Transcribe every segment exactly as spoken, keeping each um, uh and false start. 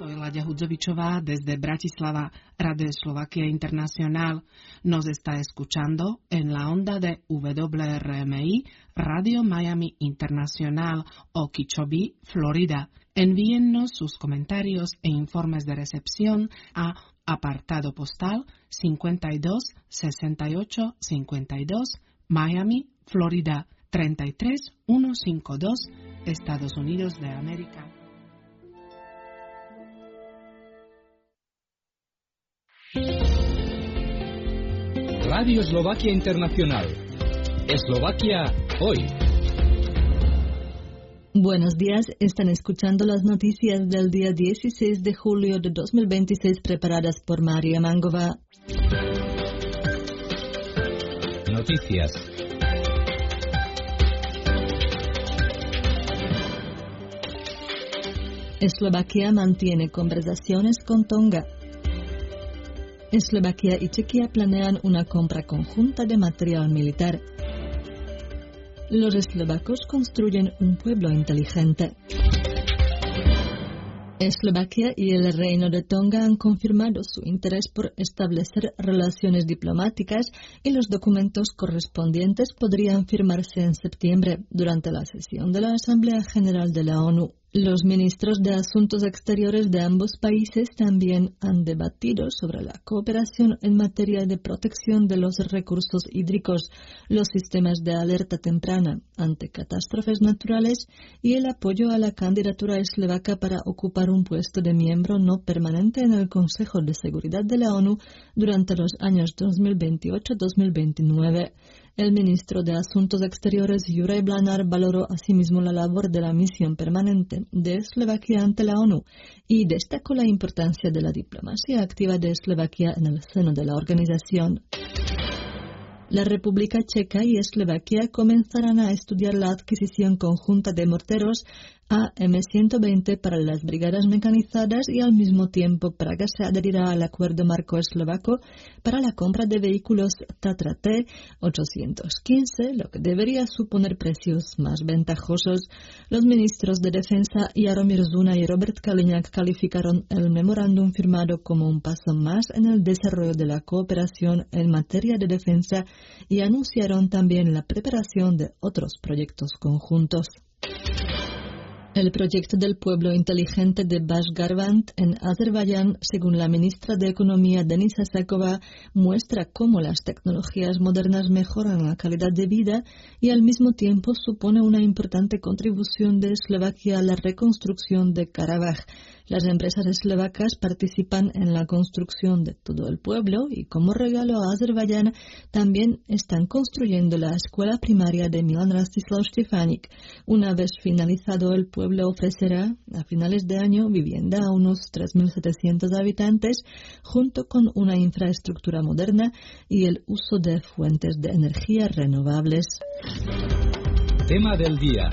Soy Ladia Hudzovičová desde Bratislava, Radio Slovakia Internacional. Nos está escuchando en la onda de W R M I, Radio Miami Internacional, Okeechobee, Florida. Envíennos sus comentarios e informes de recepción a apartado postal cincuenta y dos sesenta y ocho cincuenta y dos, Miami, Florida treinta y tres ciento cincuenta y dos, Estados Unidos de América. Radio Eslovaquia Internacional. Eslovaquia hoy. Buenos días, están escuchando las noticias del día dieciséis de julio de dos mil veintiséis preparadas por María Mangova. Noticias. Eslovaquia mantiene conversaciones con Tonga. Eslovaquia y Chequia planean una compra conjunta de material militar. Los eslovacos construyen un pueblo inteligente. Eslovaquia y el Reino de Tonga han confirmado su interés por establecer relaciones diplomáticas y los documentos correspondientes podrían firmarse en septiembre durante la sesión de la Asamblea General de la ONU. Los ministros de Asuntos Exteriores de ambos países también han debatido sobre la cooperación en materia de protección de los recursos hídricos, los sistemas de alerta temprana ante catástrofes naturales y el apoyo a la candidatura eslovaca para ocupar un puesto de miembro no permanente en el Consejo de Seguridad de la ONU durante los años dos mil veintiocho a dos mil veintinueve. El ministro de Asuntos Exteriores, Juraj Blanár, valoró asimismo la labor de la misión permanente de Eslovaquia ante la ONU y destacó la importancia de la diplomacia activa de Eslovaquia en el seno de la organización. La República Checa y Eslovaquia comenzarán a estudiar la adquisición conjunta de morteros A M ciento veinte para las brigadas mecanizadas y al mismo tiempo Praga se adherirá al acuerdo marco eslovaco para la compra de vehículos Tatra T ochocientos quince, lo que debería suponer precios más ventajosos. Los ministros de Defensa Jaromír Zuna y Robert Kaliňák calificaron el memorándum firmado como un paso más en el desarrollo de la cooperación en materia de defensa y anunciaron también la preparación de otros proyectos conjuntos. El proyecto del pueblo inteligente de Bashgarvand en Azerbaiyán, según la ministra de Economía Denisa Sakova, muestra cómo las tecnologías modernas mejoran la calidad de vida y al mismo tiempo supone una importante contribución de Eslovaquia a la reconstrucción de Karabaj. Las empresas eslovacas participan en la construcción de todo el pueblo y como regalo a Azerbaiyán también están construyendo la escuela primaria de Milan Rastislav Štefánik. Una vez finalizado, el pueblo ofrecerá a finales de año vivienda a unos tres mil setecientos habitantes junto con una infraestructura moderna y el uso de fuentes de energía renovables. Tema del día.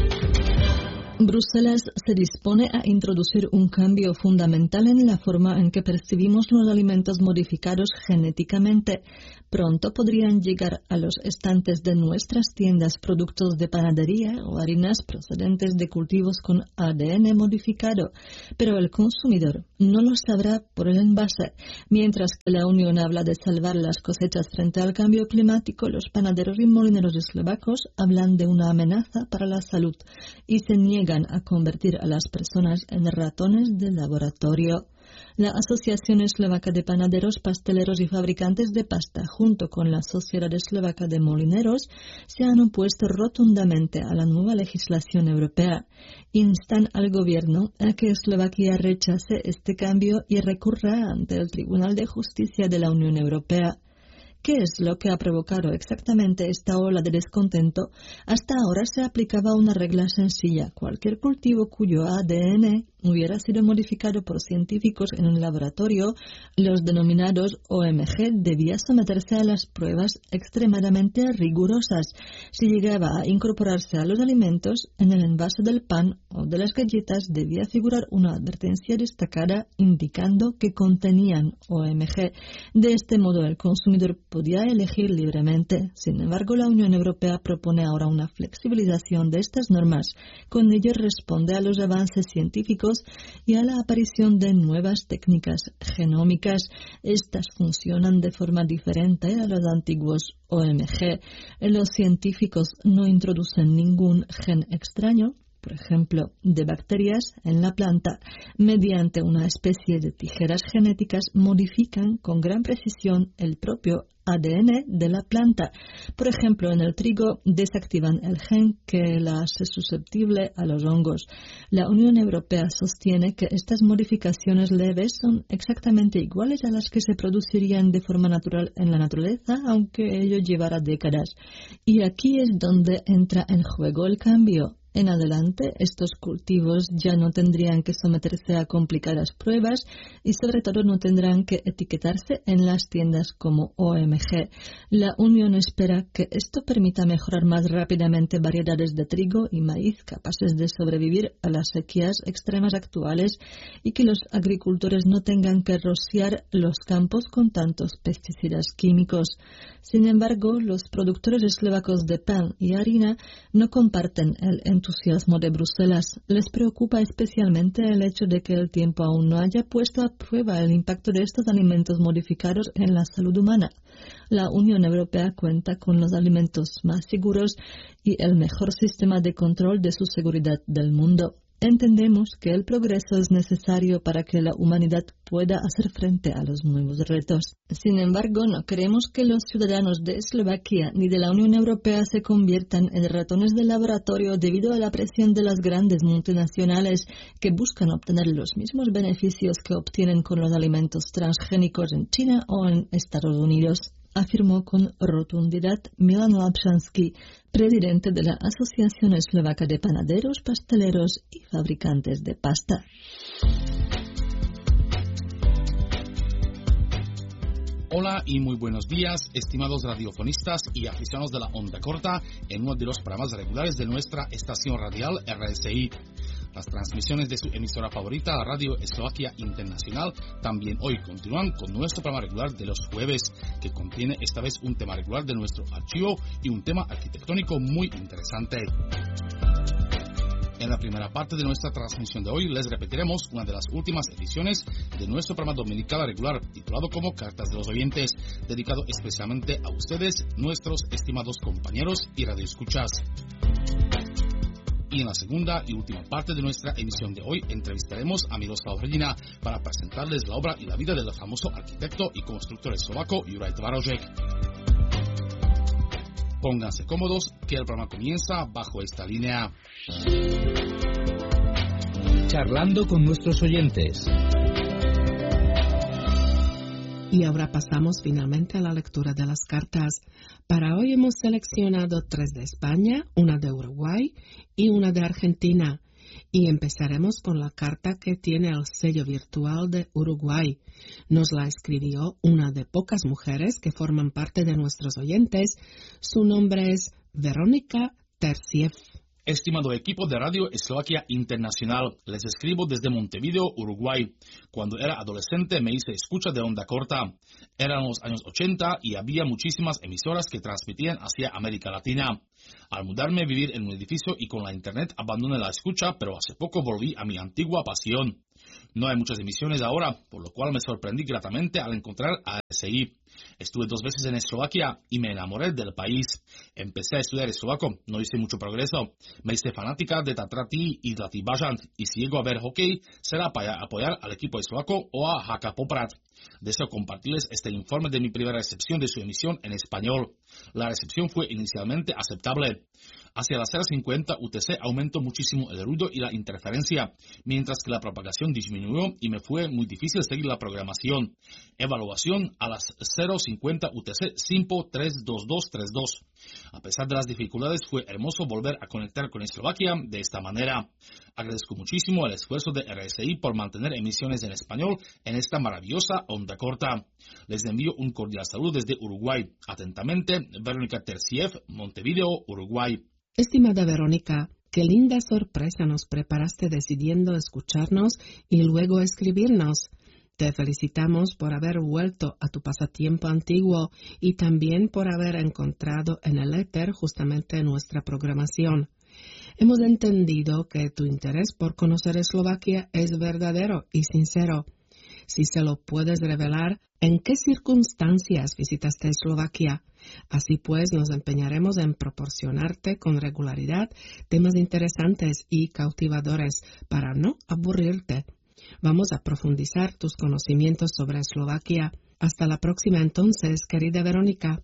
Bruselas se dispone a introducir un cambio fundamental en la forma en que percibimos los alimentos modificados genéticamente. Pronto podrían llegar a los estantes de nuestras tiendas productos de panadería o harinas procedentes de cultivos con A D N modificado, pero el consumidor no lo sabrá por el envase. Mientras que la Unión habla de salvar las cosechas frente al cambio climático, los panaderos y molineros eslovacos hablan de una amenaza para la salud y se niegan a convertir a las personas en ratones de laboratorio. La Asociación Eslovaca de Panaderos, Pasteleros y Fabricantes de Pasta, junto con la Sociedad Eslovaca de Molineros, se han opuesto rotundamente a la nueva legislación europea. Instan al gobierno a que Eslovaquia rechace este cambio y recurra ante el Tribunal de Justicia de la Unión Europea. ¿Qué es lo que ha provocado exactamente esta ola de descontento? Hasta ahora se aplicaba una regla sencilla. Cualquier cultivo cuyo A D N hubiera sido modificado por científicos en un laboratorio, los denominados O M G, debía someterse a las pruebas extremadamente rigurosas. Si llegaba a incorporarse a los alimentos, en el envase del pan o de las galletas debía figurar una advertencia destacada indicando que contenían O M G. De este modo, el consumidor podía elegir libremente. Sin embargo, la Unión Europea propone ahora una flexibilización de estas normas. Con ello responde a los avances científicos y a la aparición de nuevas técnicas genómicas. Estas funcionan de forma diferente a los antiguos O M G. Los científicos no introducen ningún gen extraño, por ejemplo, de bacterias en la planta. Mediante una especie de tijeras genéticas modifican con gran precisión el propio A D N de la planta. Por ejemplo, en el trigo desactivan el gen que la hace susceptible a los hongos. La Unión Europea sostiene que estas modificaciones leves son exactamente iguales a las que se producirían de forma natural en la naturaleza, aunque ello llevará décadas. Y aquí es donde entra en juego el cambio. En adelante, estos cultivos ya no tendrían que someterse a complicadas pruebas y sobre todo no tendrán que etiquetarse en las tiendas como O M G. La Unión espera que esto permita mejorar más rápidamente variedades de trigo y maíz capaces de sobrevivir a las sequías extremas actuales y que los agricultores no tengan que rociar los campos con tantos pesticidas químicos. Sin embargo, los productores eslovacos de pan y harina no comparten el entusiasmo de Bruselas. Les preocupa especialmente el hecho de que el tiempo aún no haya puesto a prueba el impacto de estos alimentos modificados en la salud humana. La Unión Europea cuenta con los alimentos más seguros y el mejor sistema de control de su seguridad del mundo. Entendemos que el progreso es necesario para que la humanidad pueda hacer frente a los nuevos retos. Sin embargo, no queremos que los ciudadanos de Eslovaquia ni de la Unión Europea se conviertan en ratones de laboratorio debido a la presión de las grandes multinacionales que buscan obtener los mismos beneficios que obtienen con los alimentos transgénicos en China o en Estados Unidos, afirmó con rotundidad Milan Lapšanský, presidente de la Asociación Eslovaca de Panaderos, Pasteleros y Fabricantes de Pasta. Hola y muy buenos días, estimados radiofonistas y aficionados de la onda corta en uno de los programas regulares de nuestra estación radial R S I. Las transmisiones de su emisora favorita, la Radio Eslovaquia Internacional, también hoy continúan con nuestro programa regular de los jueves, que contiene esta vez un tema regular de nuestro archivo y un tema arquitectónico muy interesante. En la primera parte de nuestra transmisión de hoy les repetiremos una de las últimas ediciones de nuestro programa dominical regular titulado como Cartas de los Oyentes, dedicado especialmente a ustedes, nuestros estimados compañeros y radioescuchas. Y en la segunda y última parte de nuestra emisión de hoy entrevistaremos a Miroslav Hrdina para presentarles la obra y la vida del famoso arquitecto y constructor eslovaco Juraj Tvarožek. Pónganse cómodos, que el programa comienza bajo esta línea. Charlando con nuestros oyentes. Y ahora pasamos finalmente a la lectura de las cartas. Para hoy hemos seleccionado tres de España, una de Uruguay y una de Argentina. Y empezaremos con la carta que tiene el sello virtual de Uruguay. Nos la escribió una de pocas mujeres que forman parte de nuestros oyentes. Su nombre es Verónica Terciev. Estimado equipo de Radio Eslovaquia Internacional, les escribo desde Montevideo, Uruguay. Cuando era adolescente me hice escucha de onda corta. Eran los años ochenta y había muchísimas emisoras que transmitían hacia América Latina. Al mudarme a vivir en un edificio y con la internet abandoné la escucha, pero hace poco volví a mi antigua pasión. No hay muchas emisiones ahora, por lo cual me sorprendí gratamente al encontrar a R S I. Estuve dos veces en Eslovaquia y me enamoré del país. Empecé a estudiar eslovaco, no hice mucho progreso. Me hice fanática de Tatrati y Zlatý bažant y si llego a ver hockey será para apoyar al equipo eslovaco o a H K Poprad. Deseo compartirles este informe de mi primera recepción de su emisión en español. La recepción fue inicialmente aceptable. Hacia las cero cincuenta U T C aumentó muchísimo el ruido y la interferencia, mientras que la propagación disminuyó y me fue muy difícil seguir la programación. Evaluación a las cero cincuenta U T C Simpo tres dos dos tres dos. A pesar de las dificultades, fue hermoso volver a conectar con Eslovaquia de esta manera. Agradezco muchísimo el esfuerzo de R S I por mantener emisiones en español en esta maravillosa onda corta. Les envío un cordial saludo desde Uruguay. Atentamente, Verónica Terciev, Montevideo, Uruguay. Estimada Verónica, qué linda sorpresa nos preparaste decidiendo escucharnos y luego escribirnos. Te felicitamos por haber vuelto a tu pasatiempo antiguo y también por haber encontrado en el éter justamente nuestra programación. Hemos entendido que tu interés por conocer Eslovaquia es verdadero y sincero. Si se lo puedes revelar, ¿en qué circunstancias visitaste Eslovaquia? Así pues, nos empeñaremos en proporcionarte con regularidad temas interesantes y cautivadores para no aburrirte. Vamos a profundizar tus conocimientos sobre Eslovaquia. Hasta la próxima entonces, querida Verónica.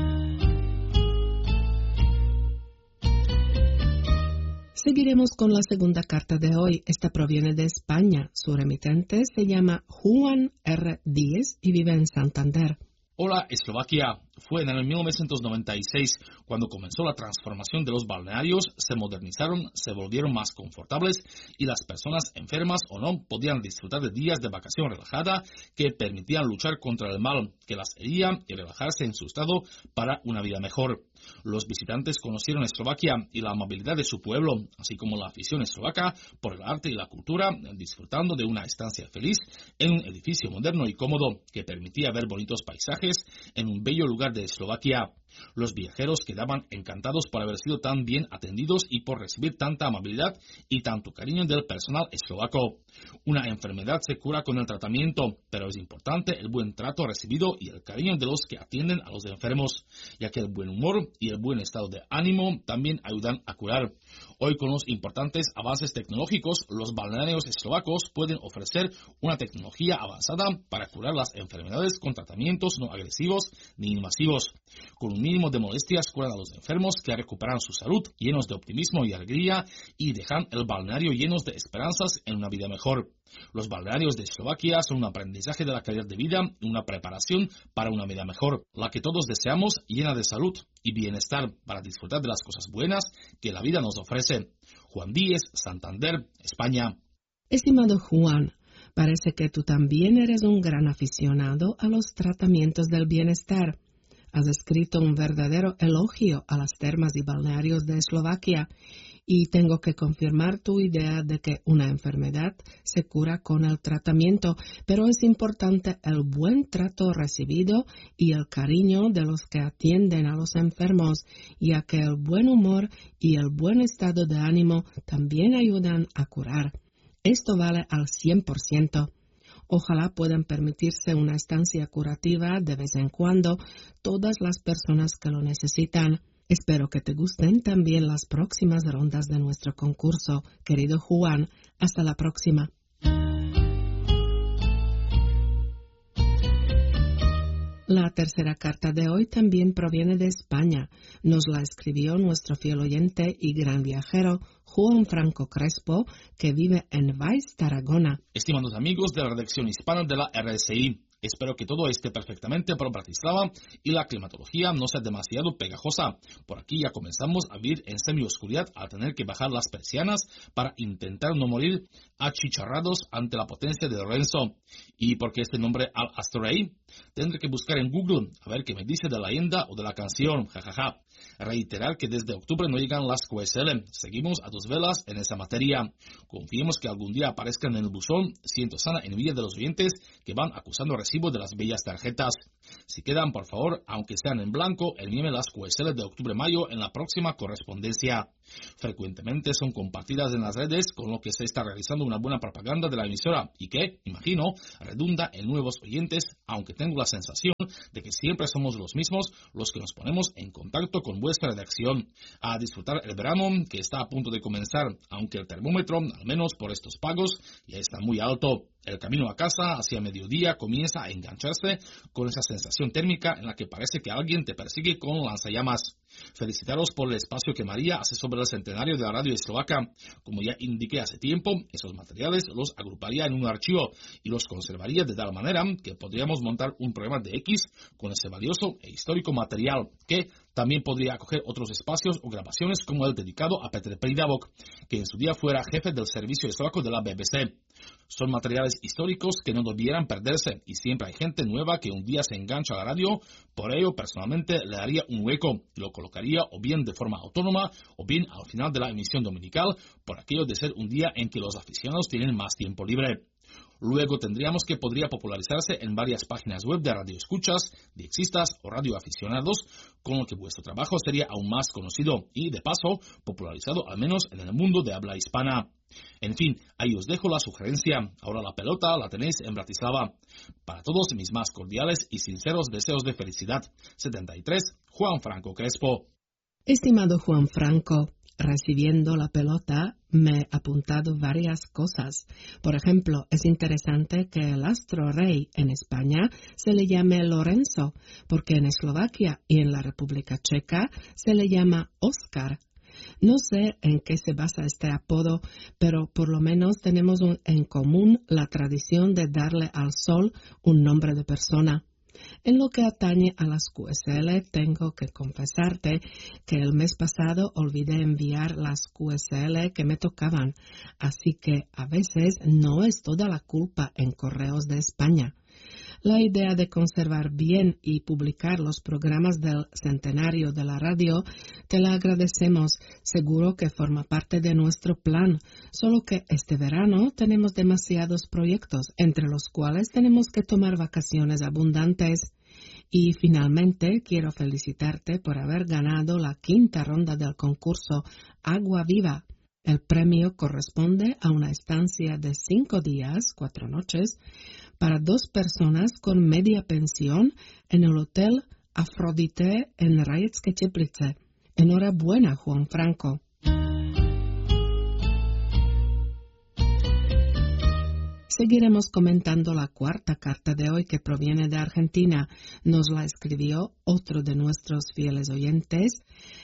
Seguiremos con la segunda carta de hoy. Esta proviene de España. Su remitente se llama Juan R. Díez y vive en Santander. Hola, Eslovaquia. Fue en el mil novecientos noventa y seis cuando comenzó la transformación de los balnearios, se modernizaron, se volvieron más confortables y las personas enfermas o no podían disfrutar de días de vacación relajada que permitían luchar contra el mal que las hería y relajarse en su estado para una vida mejor. Los visitantes conocieron Eslovaquia y la amabilidad de su pueblo, así como la afición eslovaca por el arte y la cultura, disfrutando de una estancia feliz en un edificio moderno y cómodo que permitía ver bonitos paisajes en un bello lugar de Eslovaquia. Los viajeros quedaban encantados por haber sido tan bien atendidos y por recibir tanta amabilidad y tanto cariño del personal eslovaco. Una enfermedad se cura con el tratamiento, pero es importante el buen trato recibido y el cariño de los que atienden a los enfermos, ya que el buen humor y el buen estado de ánimo también ayudan a curar. Hoy, con los importantes avances tecnológicos, los balnearios eslovacos pueden ofrecer una tecnología avanzada para curar las enfermedades con tratamientos no agresivos ni invasivos. Con un mínimo de molestias curan a los enfermos que recuperan su salud llenos de optimismo y alegría y dejan el balneario llenos de esperanzas en una vida mejor. Los balnearios de Eslovaquia son un aprendizaje de la calidad de vida y una preparación para una vida mejor, la que todos deseamos, llena de salud y bienestar para disfrutar de las cosas buenas que la vida nos ofrece. Juan Díez, Santander, España. Estimado Juan, parece que tú también eres un gran aficionado a los tratamientos del bienestar. Has escrito un verdadero elogio a las termas y balnearios de Eslovaquia y tengo que confirmar tu idea de que una enfermedad se cura con el tratamiento, pero es importante el buen trato recibido y el cariño de los que atienden a los enfermos, ya que el buen humor y el buen estado de ánimo también ayudan a curar. Esto vale al cien por ciento. Ojalá puedan permitirse una estancia curativa de vez en cuando todas las personas que lo necesitan. Espero que te gusten también las próximas rondas de nuestro concurso. Querido Juan, hasta la próxima. La tercera carta de hoy también proviene de España. Nos la escribió nuestro fiel oyente y gran viajero, Juan Franco Crespo, que vive en Valls, Tarragona. Estimados amigos de la redacción hispana de la R S I, espero que todo esté perfectamente por Bratislava y la climatología no sea demasiado pegajosa. Por aquí ya comenzamos a vivir en semioscuridad al tener que bajar las persianas para intentar no morir achicharrados ante la potencia de Lorenzo. ¿Y por qué este nombre Al Astorey? Tendré que buscar en Google a ver qué me dice de la leyenda o de la canción, jajaja. Reiterar que desde octubre no llegan las Q S L. Seguimos a dos velas en esa materia. Confiemos que algún día aparezcan en el buzón. Siento sana envidia de los oyentes que van acusando recibo de las bellas tarjetas. Si quedan, por favor, aunque sean en blanco, envíenme las Q S L de octubre-mayo en la próxima correspondencia. Frecuentemente son compartidas en las redes, con lo que se está realizando una buena propaganda de la emisora y que, imagino, redunda en nuevos oyentes, aunque tengo la sensación de que siempre somos los mismos los que nos ponemos en contacto con vuestra redacción. A disfrutar el verano que está a punto de comenzar, aunque el termómetro, al menos por estos pagos, ya está muy alto. El camino a casa hacia mediodía comienza a engancharse con esa sensación térmica en la que parece que alguien te persigue con lanzallamas. Felicitaros por el espacio que María hace sobre el centenario de la radio eslovaca. Como ya indiqué hace tiempo, esos materiales los agruparía en un archivo y los conservaría de tal manera que podríamos montar un programa de X con ese valioso e histórico material que también podría acoger otros espacios o grabaciones como el dedicado a Petr Pridavok, que en su día fuera jefe del servicio eslovaco de la B B C. Son materiales históricos que no debieran perderse y siempre hay gente nueva que un día se engancha a la radio. Por ello, personalmente le daría un hueco y lo colocaría o bien de forma autónoma o bien al final de la emisión dominical, por aquello de ser un día en que los aficionados tienen más tiempo libre. Luego tendríamos que podría popularizarse en varias páginas web de radioescuchas, diexistas o radioaficionados, con lo que vuestro trabajo sería aún más conocido y, de paso, popularizado al menos en el mundo de habla hispana. En fin, ahí os dejo la sugerencia. Ahora la pelota la tenéis en Bratislava. Para todos mis más cordiales y sinceros deseos de felicidad. setenta y tres, Juan Franco Crespo. Estimado Juan Franco, recibiendo la pelota me he apuntado varias cosas. Por ejemplo, es interesante que el astro rey en España se le llame Lorenzo, porque en Eslovaquia y en la República Checa se le llama Oscar. No sé en qué se basa este apodo, pero por lo menos tenemos un, en común la tradición de darle al sol un nombre de persona. En lo que atañe a las Q S L, tengo que confesarte que el mes pasado olvidé enviar las Q S L que me tocaban, así que a veces no es toda la culpa en Correos de España. La idea de conservar bien y publicar los programas del centenario de la radio, te la agradecemos. Seguro que forma parte de nuestro plan, solo que este verano tenemos demasiados proyectos, entre los cuales tenemos que tomar vacaciones abundantes. Y finalmente quiero felicitarte por haber ganado la quinta ronda del concurso Agua Viva. El premio corresponde a una estancia de cinco días, cuatro noches, para dos personas con media pensión en el Hotel Afrodite en Rajecke Teplice. Enhorabuena, Juan Franco. Seguiremos comentando la cuarta carta de hoy que proviene de Argentina. Nos la escribió otro de nuestros fieles oyentes,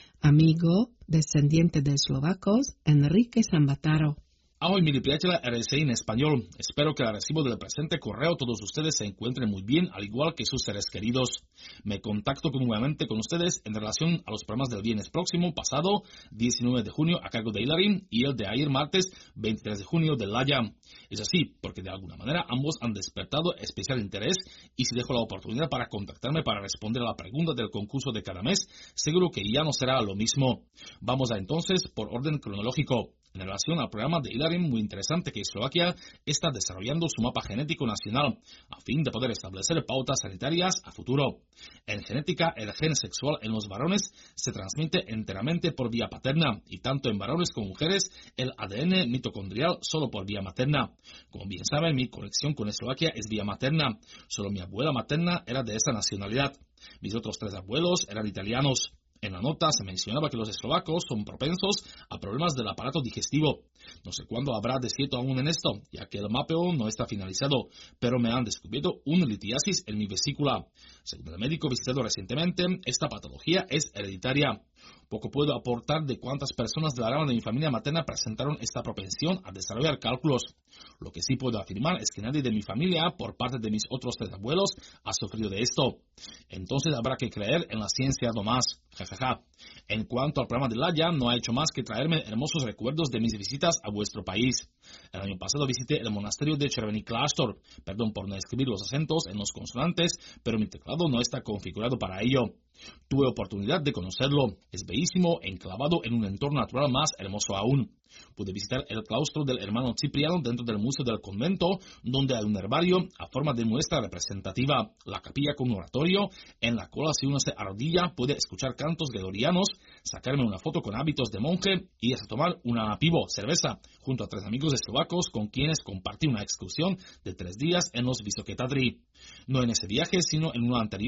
amigo, descendiente de eslovacos, Enrique Zambataro. Ahoj, milí priatelia R S I en español. Espero que al recibo del presente correo todos ustedes se encuentren muy bien, al igual que sus seres queridos. Me contacto nuevamente con ustedes en relación a los programas del viernes próximo, pasado, diecinueve de junio, a cargo de Hilarín, y el de ayer, martes, veintitrés de junio, de Laya. Es así, porque de alguna manera ambos han despertado especial interés, y si dejo la oportunidad para contactarme para responder a la pregunta del concurso de cada mes, seguro que ya no será lo mismo. Vamos a entonces por orden cronológico. En relación al programa de Hilarín, muy interesante que Eslovaquia está desarrollando su mapa genético nacional a fin de poder establecer pautas sanitarias a futuro. En genética, el gen sexual en los varones se transmite enteramente por vía paterna y tanto en varones como mujeres el A D N mitocondrial solo por vía materna. Como bien saben, mi conexión con Eslovaquia es vía materna. Solo mi abuela materna era de esa nacionalidad. Mis otros tres abuelos eran italianos. En la nota se mencionaba que los eslovacos son propensos a problemas del aparato digestivo. No sé cuándo habrá de cierto aún en esto, ya que el mapeo no está finalizado, pero me han descubierto una litiasis en mi vesícula. Según el médico visitado recientemente, esta patología es hereditaria. Poco puedo aportar de cuántas personas de la rama de mi familia materna presentaron esta propensión a desarrollar cálculos. Lo que sí puedo afirmar es que nadie de mi familia, por parte de mis otros tres abuelos, ha sufrido de esto. Entonces habrá que creer en la ciencia nomás. Jajaja. En cuanto al programa de Laya, no ha hecho más que traerme hermosos recuerdos de mis visitas a vuestro país. El año pasado visité el monasterio de Červený Kláštor. Perdón por no escribir los acentos en los consonantes, pero mi teclado no está configurado para ello. Tuve oportunidad de conocerlo. Es bellísimo, enclavado en un entorno natural más hermoso aún. Pude visitar el claustro del hermano Cipriano dentro del museo del convento, donde hay un herbario a forma de muestra representativa, la capilla con un oratorio, en la cual si uno se arrodilla puede escuchar cantos gregorianos, sacarme una foto con hábitos de monje y hasta tomar una pivo, cerveza, junto a tres amigos eslovacos con quienes compartí una excursión de tres días en los Vysoké Tatry. No en ese viaje, sino en uno anterior,